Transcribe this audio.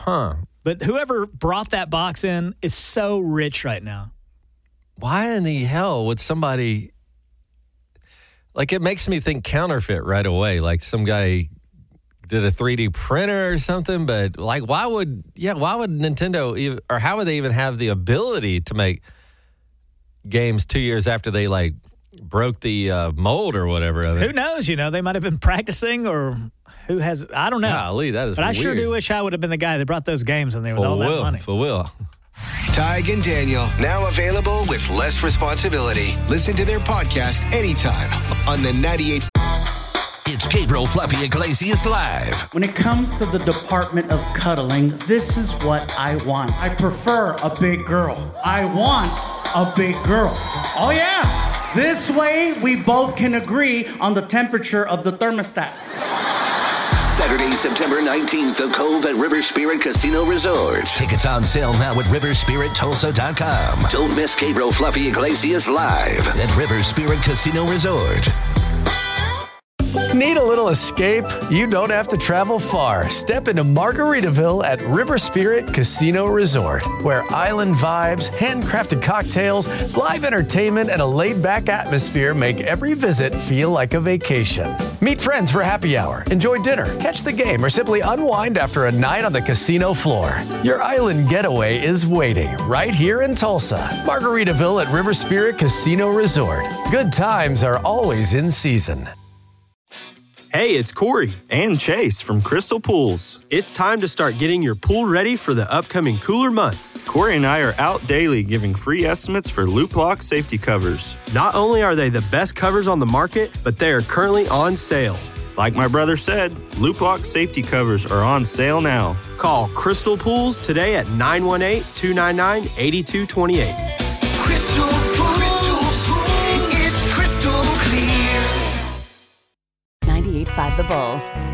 But whoever brought that box in is so rich right now. Why in the hell would somebody... Like, it makes me think counterfeit right away. Like, some guy did a 3D printer or something. But, like, why would Nintendo... Or how would they even have the ability to make games 2 years after they, like, broke the mold or whatever of it? Who knows? They might have been practicing or who has... I don't know. Golly, that is But weird. I sure do wish I would have been the guy that brought those games in there with all that money. For Will. Tig and Daniel, now available with less responsibility. Listen to their podcast anytime on the 98. It's Gabriel Fluffy Iglesias Live. When it comes to the department of cuddling, this is what I want. I prefer a big girl. I want a big girl. Oh, yeah. This way, we both can agree on the temperature of the thermostat. Saturday, September 19th, The Cove at River Spirit Casino Resort. Tickets on sale now at riverspirittulsa.com. Don't miss Gabriel Fluffy Iglesias Live at River Spirit Casino Resort. Need a little escape? You don't have to travel far. Step into Margaritaville at River Spirit Casino Resort, where island vibes, handcrafted cocktails, live entertainment, and a laid-back atmosphere make every visit feel like a vacation. Meet friends for happy hour, enjoy dinner, catch the game, or simply unwind after a night on the casino floor. Your island getaway is waiting right here in Tulsa. Margaritaville at River Spirit Casino Resort. Good times are always in season. Hey, it's Corey and Chase from Crystal Pools. It's time to start getting your pool ready for the upcoming cooler months. Corey and I are out daily giving free estimates for Loop Lock safety covers. Not only are they the best covers on the market, but they are currently on sale. Like my brother said, Loop Lock safety covers are on sale now. Call Crystal Pools today at 918-299-8228. Crystal Pools. It's crystal clear. 98.5 The Bull.